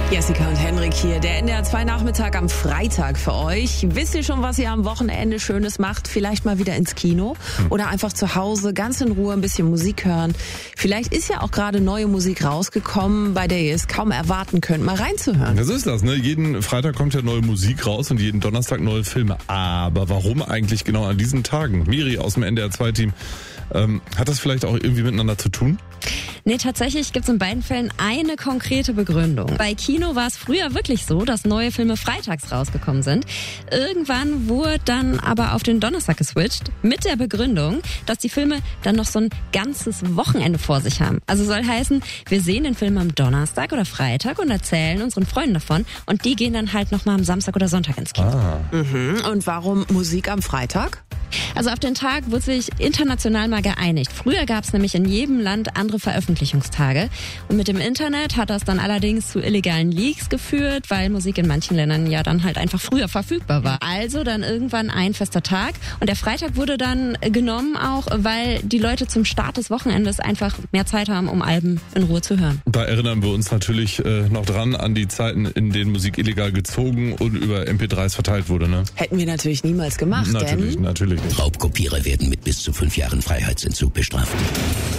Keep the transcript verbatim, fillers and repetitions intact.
Jessica und Henrik hier, der N D R zwei Nachmittag am Freitag für euch. Wisst ihr schon, was ihr am Wochenende Schönes macht? Vielleicht mal wieder ins Kino oder einfach zu Hause ganz in Ruhe ein bisschen Musik hören. Vielleicht ist ja auch gerade neue Musik rausgekommen, bei der ihr es kaum erwarten könnt, mal reinzuhören. Ja, so ist das, ne? Jeden Freitag kommt ja neue Musik raus und jeden Donnerstag neue Filme. Aber warum eigentlich genau an diesen Tagen? Miri aus dem N D R zwei Team, ähm, hat das vielleicht auch irgendwie miteinander zu tun? Nee, tatsächlich gibt's in beiden Fällen eine konkrete Begründung. Bei Kino war es früher wirklich so, dass neue Filme freitags rausgekommen sind. Irgendwann wurde dann aber auf den Donnerstag geswitcht mit der Begründung, dass die Filme dann noch so ein ganzes Wochenende vor sich haben. Also soll heißen, wir sehen den Film am Donnerstag oder Freitag und erzählen unseren Freunden davon und die gehen dann halt nochmal am Samstag oder Sonntag ins Kino. Ah. Mhm. Und warum Musik am Freitag? Also auf den Tag wurde sich international mal geeinigt. Früher gab es nämlich in jedem Land andere Veröffentlichungstage. Und mit dem Internet hat das dann allerdings zu illegalen Leaks geführt, weil Musik in manchen Ländern ja dann halt einfach früher verfügbar war. Also dann irgendwann ein fester Tag. Und der Freitag wurde dann genommen auch, weil die Leute zum Start des Wochenendes einfach mehr Zeit haben, um Alben in Ruhe zu hören. Da erinnern wir uns natürlich äh, noch dran an die Zeiten, in denen Musik illegal gezogen und über M P drei s verteilt wurde, ne? Hätten wir natürlich niemals gemacht, Natürlich, denn natürlich nicht. Raubkopierer werden mit bis zu fünf Jahren Freiheitsentzug bestraft.